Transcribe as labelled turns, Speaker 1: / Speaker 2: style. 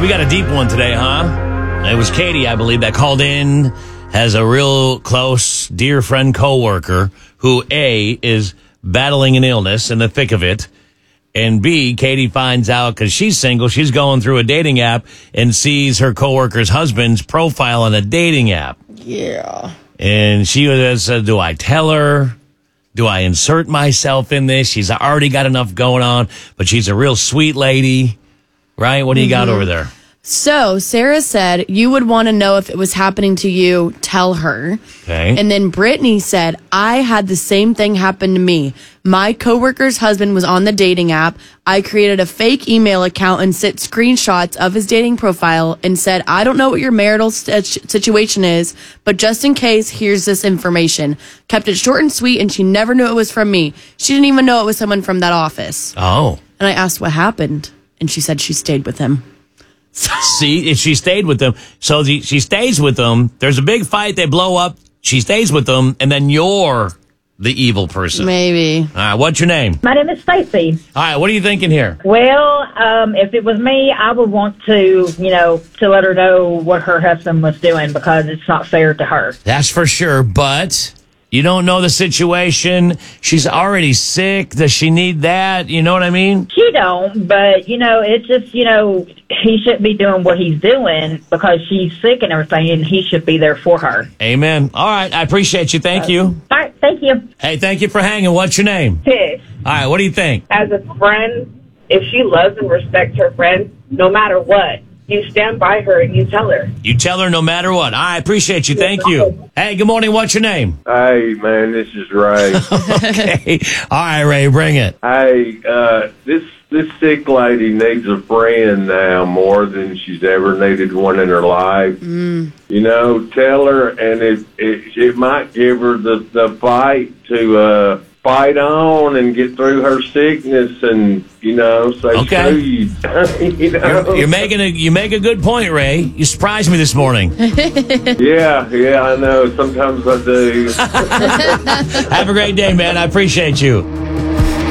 Speaker 1: we got a deep one today, huh? It was Katie, I believe, that called in, has a real close, dear friend, coworker who, A, is battling an illness in the thick of it, and B, Katie finds out because she's single, she's going through a dating app and sees her coworker's husband's profile on a dating app.
Speaker 2: Yeah.
Speaker 1: And she said, do I tell her? Do I insert myself in this? She's already got enough going on, but she's a real sweet lady. Right? What do you got over there?
Speaker 2: So, Sarah said, you would want to know if it was happening to you, tell her.
Speaker 1: Okay.
Speaker 2: And then Brittany said, I had the same thing happen to me. My coworker's husband was on the dating app. I created a fake email account and sent screenshots of his dating profile and said, I don't know what your marital situation is, but just in case, here's this information. Kept it short and sweet, and she never knew it was from me. She didn't even know it was someone from that office.
Speaker 1: Oh.
Speaker 2: And I asked what happened, and she said she stayed with him.
Speaker 1: See, if she stayed with them. So she stays with them. There's a big fight. They blow up. She stays with them. And then you're the evil person.
Speaker 2: Maybe.
Speaker 1: All right. What's your name?
Speaker 3: My name is Stacy.
Speaker 1: All right. What are you thinking here?
Speaker 3: Well, if it was me, I would want to, to let her know what her husband was doing because it's not fair to her.
Speaker 1: That's for sure. But you don't know the situation. She's already sick. Does she need that? You know what I mean?
Speaker 3: She don't, but, it's just, he shouldn't be doing what he's doing because she's sick and everything, and he should be there for her.
Speaker 1: Amen. All right. I appreciate you. Thank you.
Speaker 3: All right. Thank you.
Speaker 1: Hey, thank you for hanging. What's your name?
Speaker 4: Tish,
Speaker 1: All right. What do you think?
Speaker 4: as a friend, if she loves and respects her friend, no matter what, you stand by her and you tell her.
Speaker 1: You tell her no matter what. I appreciate you. Thank you. Hey, good morning. What's your name?
Speaker 5: Hey, man, this is Ray.
Speaker 1: Okay. All right, Ray, bring it.
Speaker 5: Hey, this sick lady needs a friend now more than she's ever needed one in her life. Tell her, and it might give her the fight to fight on and get through her sickness and, say,
Speaker 1: Okay.
Speaker 5: screw you.
Speaker 1: You make a good point, Ray. You surprised me this morning.
Speaker 5: Yeah, I know. Sometimes I do.
Speaker 1: Have a great day, man. I appreciate you.